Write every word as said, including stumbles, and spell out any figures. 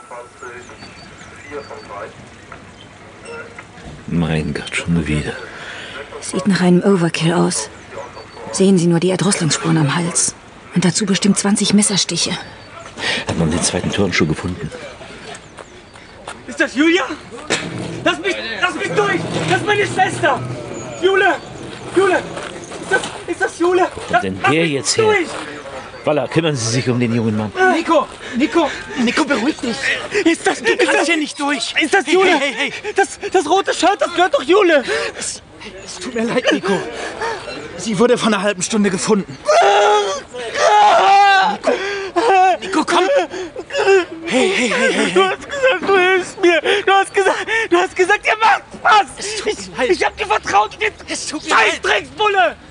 Mein Gott, schon wieder. Sieht nach einem Overkill aus. Sehen Sie nur die Erdrosselungsspuren am Hals. Und dazu bestimmt zwanzig Messerstiche. Hat man den zweiten Turnschuh gefunden? Ist das Julia? Lass mich, lass mich durch! Das ist meine Schwester! Jule! Jule! Ist das, ist das Jule? Wo kommt denn der jetzt her? Walla, kümmern Sie sich um den jungen Mann. Nico! Nico! Nico, beruhig dich. Ist das, Du kannst ist das, hier nicht durch. Ist das Jule? Hey, hey, hey. Das, das rote Shirt, das gehört doch Jule! Es, es tut mir leid, Nico. Sie wurde vor einer halben Stunde gefunden. Nico, Nico, komm! Hey, hey, hey, hey, Du hey. hast gesagt, du hilfst mir! Du hast gesagt, du hast gesagt, ihr macht was! Es tut Ich, mir leid. ich hab dir vertraut und jetzt... Es tut mir Scheiß leid. Drecksbulle!